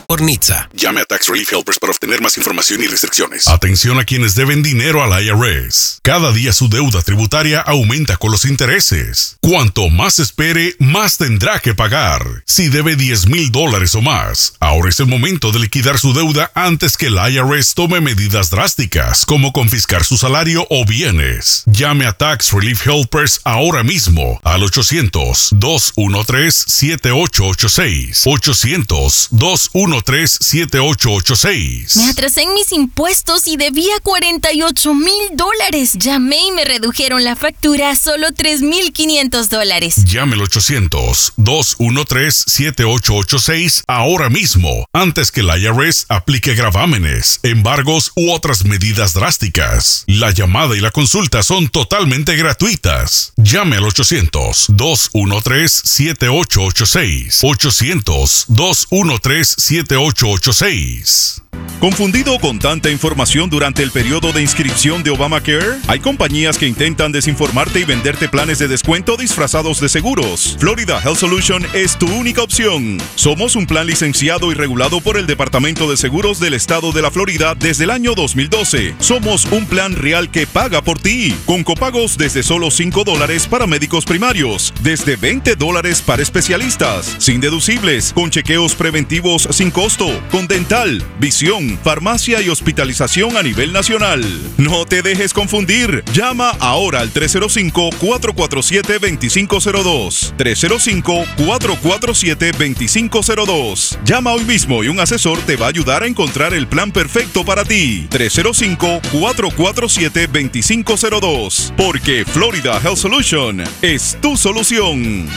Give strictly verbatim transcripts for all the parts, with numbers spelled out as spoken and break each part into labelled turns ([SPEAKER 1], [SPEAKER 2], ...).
[SPEAKER 1] por N H T S A.
[SPEAKER 2] Llame a Tax Relief Helpers para obtener más información y restricciones.
[SPEAKER 3] Atención a quienes deben dinero al I R S. Cada día su deuda tributaria aumenta con los intereses. Cuanto más espere, más tendrá que pagar. Si debe diez mil dólares o más, ahora es el momento de liquidar su deuda antes que el I R S tome medidas drásticas, como confiscar su salario o bienes. Llame a Tax Relief Helpers ahora mismo al ochocientos, dos uno tres, siete ocho ocho seis. ochocientos, dos uno tres, siete ocho ocho seis.
[SPEAKER 4] Me atrasé en mis impuestos y debía cuarenta y ocho mil dólares. Llamé y me redujeron la factura a solo tres mil quinientos dólares.
[SPEAKER 3] Llame al ochocientos, dos uno tres, siete ocho ocho seis ahora mismo, antes que el I R S aplique gravámenes, embargos u otras medidas drásticas. La llamada y la consulta son totalmente gratuitas. Llame al ochocientos, dos uno tres, siete ocho ocho seis. ochocientos, dos uno tres, siete ocho ocho seis.
[SPEAKER 5] ¿Confundido con tanta información durante el periodo de inscripción de Obamacare? Hay compañías que intentan desinformarte y venderte planes de descuento disfrazados de seguros. Florida Health Solution es tu única opción. Somos un plan licenciado y regulado por el Departamento de Seguros del Estado de la Florida desde el año dos mil doce. Somos un plan real que paga por ti, con copagos desde solo cinco dólares para médicos primarios, desde veinte dólares para especialistas, sin deducibles, con chequeos preventivos sin costo, con dental, visión, farmacia y hospitalización a nivel nacional. No te dejes confundir. Llama ahora al tres cero cinco, cuatro cuatro siete, dos cinco cero dos. tres cero cinco, cuatro cuatro siete, dos cinco cero dos. Llama hoy mismo y un asesor te va a ayudar a encontrar el plan perfecto para ti. tres cero cinco, cuatro cuatro siete, dos cinco cero dos. Porque Florida Health Solution es tu solución.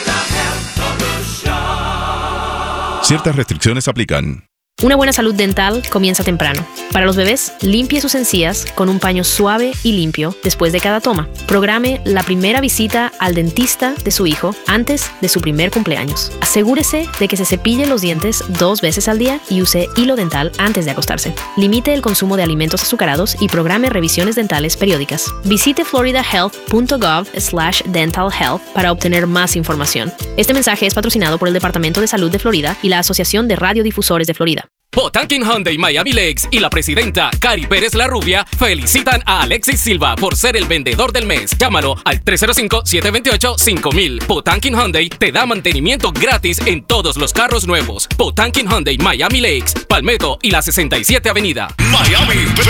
[SPEAKER 5] Ciertas restricciones aplican.
[SPEAKER 6] Una buena salud dental comienza temprano. Para los bebés, limpie sus encías con un paño suave y limpio después de cada toma. Programe la primera visita al dentista de su hijo antes de su primer cumpleaños. Asegúrese de que se cepille los dientes dos veces al día y use hilo dental antes de acostarse. Limite el consumo de alimentos azucarados y programe revisiones dentales periódicas. Visite floridahealth.gov slash dental health para obtener más información. Este mensaje es patrocinado por el Departamento de Salud de Florida y la Asociación de Radiodifusores de Florida.
[SPEAKER 7] Potankin Hyundai Miami Lakes y la presidenta Cari Pérez la Rubia felicitan a Alexis Silva por ser el vendedor del mes. Llámalo al tres cero cinco, siete dos ocho, cinco mil. Potankin Hyundai te da mantenimiento gratis en todos los carros nuevos. Potankin Hyundai Miami Lakes, Palmetto y la sesenta y siete Avenida.
[SPEAKER 2] Miami